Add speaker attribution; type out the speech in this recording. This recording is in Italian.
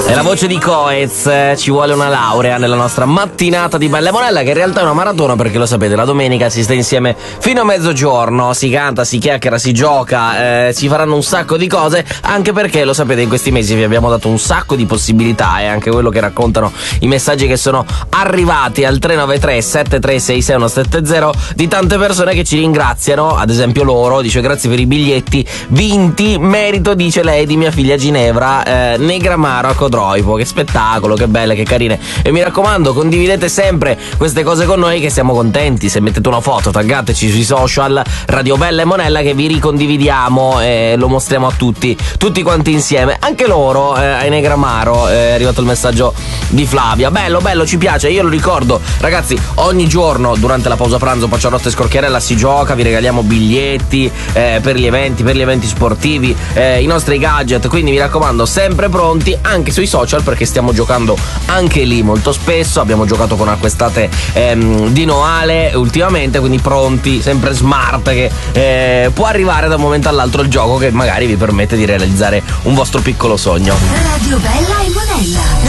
Speaker 1: È la voce di Coez, ci vuole una laurea nella nostra mattinata di Bella e Monella, che in realtà è una maratona perché lo sapete, la domenica si sta insieme fino a mezzogiorno, si canta, si chiacchiera, si gioca, si faranno un sacco di cose, anche perché lo sapete in questi mesi vi abbiamo dato un sacco di possibilità, e anche quello che raccontano i messaggi che sono arrivati al 393 7366 170 di tante persone che ci ringraziano, ad esempio loro, dice grazie per i biglietti vinti, merito, dice lei, di mia figlia Ginevra, Negramaro a Codroipo. Che spettacolo, che belle, che carine. E mi raccomando, condividete sempre queste cose con noi, che siamo contenti. Se mettete una foto, taggateci sui social Radio Bella e Monella, che vi ricondividiamo e lo mostriamo a tutti quanti insieme, anche loro. Ai Negramaro è arrivato il messaggio di Flavia, bello, ci piace. Io lo ricordo, ragazzi, ogni giorno durante la pausa pranzo Pacciarotta e Scorchiarella si gioca, vi regaliamo biglietti per gli eventi sportivi, i nostri gadget, quindi mi raccomando, sempre pronti anche sui social, perché stiamo giocando anche lì molto spesso. Abbiamo giocato con Acquestate di Noale ultimamente, quindi pronti, sempre smart, che può arrivare da un momento all'altro il gioco che magari vi permette di realizzare un vostro piccolo sogno.
Speaker 2: Radio Bella e Monella.